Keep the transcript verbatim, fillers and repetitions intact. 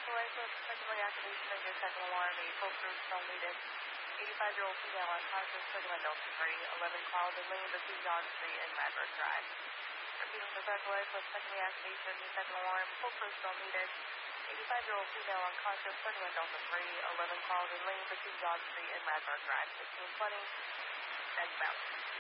Medical license, secondary activation of your second alarm, a full crew still needed. eighty-five-year-old female unconscious, second on Delta three, eleven calls and lane between John Street and Radford Drive. Repeating the medical license, secondary activation of your second alarm, full crew still needed. eighty-five-year-old female unconscious, second on Delta three, eleven calls and lane between John Street and Radford Drive, fifteen twenty, next bound.